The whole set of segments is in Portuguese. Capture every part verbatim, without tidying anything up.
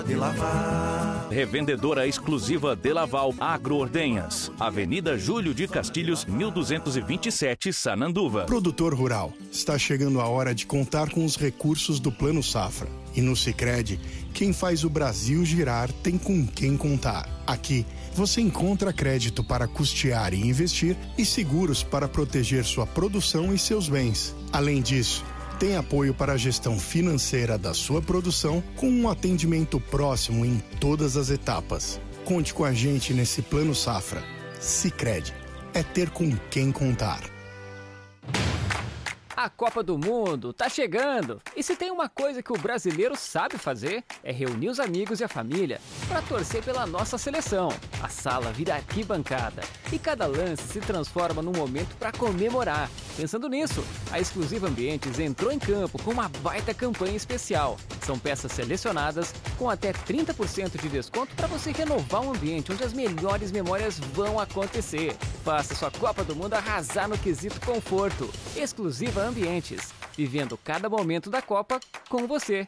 De Laval. Revendedora exclusiva De Laval Agroordenhas. Avenida Júlio de Castilhos, mil duzentos e vinte e sete, Sananduva. Produtor rural, está chegando a hora de contar com os recursos do Plano Safra. E no Sicredi, quem faz o Brasil girar tem com quem contar. Aqui, você encontra crédito para custear e investir e seguros para proteger sua produção e seus bens. Além disso, tem apoio para a gestão financeira da sua produção com um atendimento próximo em todas as etapas. Conte com a gente nesse Plano Safra. Sicredi, é ter com quem contar. A Copa do Mundo tá chegando! E se tem uma coisa que o brasileiro sabe fazer, é reunir os amigos e a família para torcer pela nossa seleção. A sala vira arquibancada e cada lance se transforma num momento para comemorar. Pensando nisso, a Exclusiva Ambientes entrou em campo com uma baita campanha especial. São peças selecionadas com até trinta por cento de desconto para você renovar um ambiente onde as melhores memórias vão acontecer. Faça sua Copa do Mundo arrasar no quesito conforto. Exclusiva Ambientes, vivendo cada momento da Copa com você.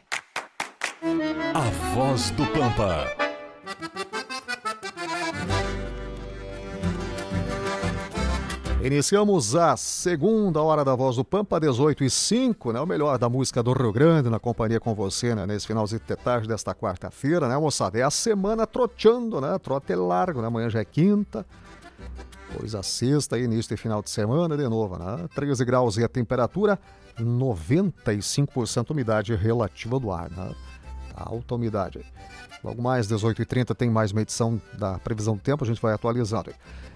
A Voz do Pampa. Iniciamos a segunda hora da Voz do Pampa, dezoito e cinco, né? O melhor da música do Rio Grande, na companhia com você, né? Nesse finalzinho de tarde desta quarta-feira, né, moçada? É a semana troteando, né? Trote largo, né? Amanhã já é quinta, depois a sexta, início de final de semana de novo, né? treze graus e a temperatura, noventa e cinco por cento umidade relativa do ar, né? Alta umidade. Logo mais, dezoito e trinta, tem mais uma edição da previsão do tempo, a gente vai atualizando.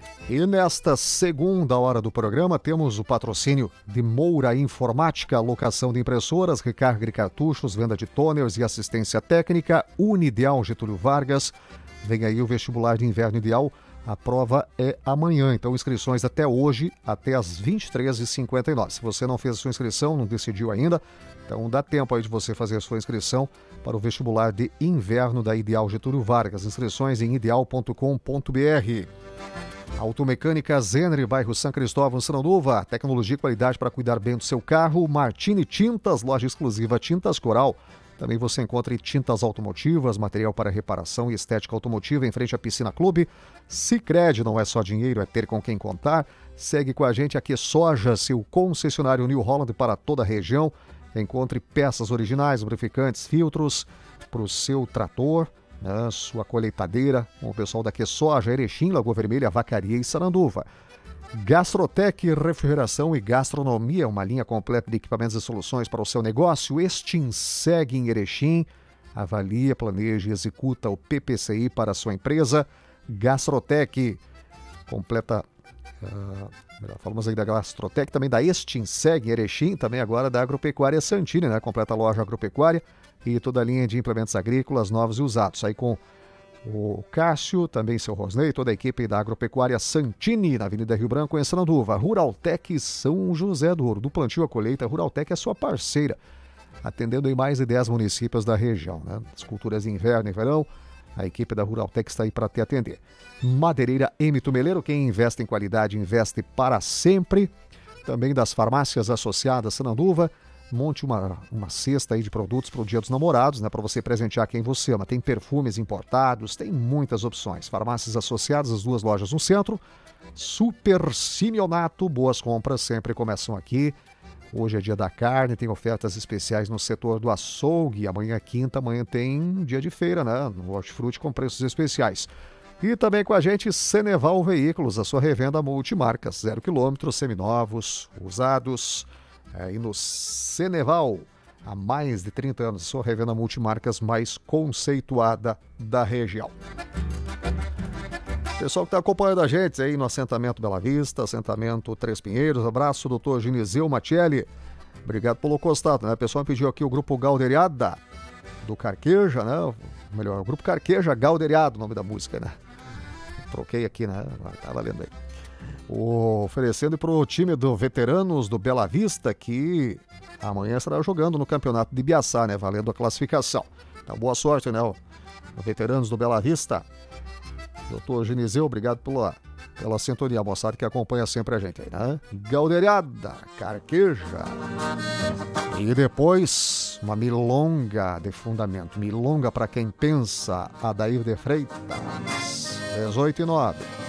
E nesta segunda hora do programa temos o patrocínio de Moura Informática, locação de impressoras, recarga de cartuchos, venda de toners e assistência técnica, Unideal Getúlio Vargas. Vem aí o vestibular de inverno ideal, a prova é amanhã, então inscrições até hoje, até às vinte e três e cinquenta e nove. Se você não fez a sua inscrição, não decidiu ainda, então dá tempo aí de você fazer a sua inscrição para o vestibular de inverno da Ideal Getúlio Vargas. Inscrições em ideal ponto com ponto b r. Automecânica Zenri, bairro São Cristóvão, Sananduva. Tecnologia e qualidade para cuidar bem do seu carro. Martini Tintas, loja exclusiva Tintas Coral. Também você encontra tintas automotivas, material para reparação e estética automotiva em frente à Piscina Clube. Sicredi, não é só dinheiro, é ter com quem contar. Segue com a gente aqui Soja, seu concessionário New Holland para toda a região. Encontre peças originais, lubrificantes, filtros para o seu trator, né, sua colheitadeira, com o pessoal da Soja, Erechim, Lagoa Vermelha, Vacaria e Sananduva. Gastrotec, refrigeração e gastronomia, uma linha completa de equipamentos e soluções para o seu negócio. Extinseg em Erechim, avalia, planeja e executa o P P C I para a sua empresa. Gastrotec, completa, uh, falamos aí da Gastrotec, também da Extinseg em Erechim, também agora da Agropecuária Santini, né? Completa a loja agropecuária e toda a linha de implementos agrícolas novos e usados. Aí com o Cássio, também seu Rosnei, toda a equipe da Agropecuária Santini, na Avenida Rio Branco, em Sananduva. Ruraltec São José do Ouro, do plantio à colheita, Ruraltec é sua parceira, atendendo em mais de dez municípios da região, né? As culturas de inverno e verão, a equipe da Ruraltec está aí para te atender. Madeireira M. Tumeleiro, quem investe em qualidade, investe para sempre. Também das farmácias associadas Sananduva. Monte uma, uma cesta aí de produtos para o Dia dos Namorados, né, para você presentear quem você ama. Tem perfumes importados, tem muitas opções. Farmácias associadas, as duas lojas no centro. Super Simeonato, boas compras sempre começam aqui. Hoje é dia da carne, tem ofertas especiais no setor do açougue. Amanhã é quinta, amanhã tem dia de feira, né? No Hortifruti com preços especiais. E também com a gente, Ceneval Veículos, a sua revenda multimarcas, zero quilômetros, seminovos, usados. É, e no Ceneval, há mais de trinta anos, sua revenda multimarcas mais conceituada da região. Pessoal que está acompanhando a gente aí no assentamento Bela Vista, assentamento Três Pinheiros, abraço, doutor Giniseu Matielli, obrigado pelo contato, né? O pessoal pediu aqui o grupo Galderiada, do Carqueja, né? Melhor, o grupo Carqueja Galderiado, o nome da música, né? Troquei aqui, né? Tá valendo aí. O, oferecendo para o time do Veteranos do Bela Vista, que amanhã estará jogando no campeonato de Ibiaçá, né? Valendo a classificação. Então, boa sorte, né? O, o Veteranos do Bela Vista. Doutor Giniseu, obrigado pela pela sintonia, moçada que acompanha sempre a gente aí, né? Galdeirada, Carqueja. E depois, uma milonga de fundamento. Milonga para quem pensa, Adair de Freitas. dezoito e nove.